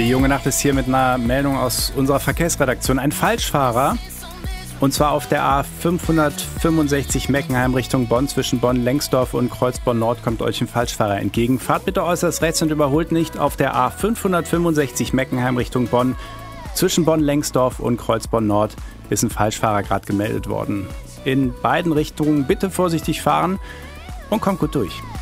Die junge Nacht ist hier mit einer Meldung aus unserer Verkehrsredaktion. Ein Falschfahrer, und zwar auf der A565 Meckenheim Richtung Bonn, zwischen Bonn-Lengsdorf und Kreuzborn-Nord kommt euch ein Falschfahrer entgegen. Fahrt bitte äußerst rechts und überholt nicht. Auf der A565 Meckenheim Richtung Bonn, zwischen Bonn-Lengsdorf und Kreuzborn-Nord ist ein Falschfahrer gerade gemeldet worden. In beiden Richtungen bitte vorsichtig fahren und kommt gut durch.